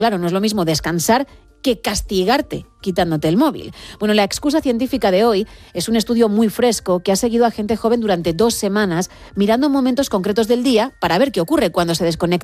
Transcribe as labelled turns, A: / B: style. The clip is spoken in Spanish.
A: Claro, no es lo mismo descansar que castigarte quitándote el móvil. Bueno, la excusa científica de hoy es un estudio muy fresco que ha seguido a gente joven durante 2 semanas mirando momentos concretos del día para ver qué ocurre cuando se desconecta